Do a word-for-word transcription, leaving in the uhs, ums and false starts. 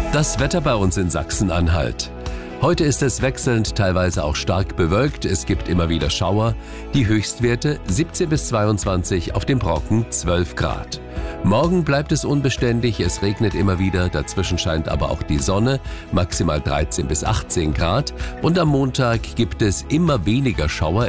Das Wetter bei uns in Sachsen-Anhalt. Heute ist es wechselnd, teilweise auch stark bewölkt. Es gibt immer wieder Schauer. Die Höchstwerte siebzehn bis zweiundzwanzig, auf dem Brocken zwölf Grad. Morgen bleibt es unbeständig, es regnet immer wieder, dazwischen scheint aber auch die Sonne, maximal dreizehn bis achtzehn Grad. Und am Montag gibt es immer weniger Schauer.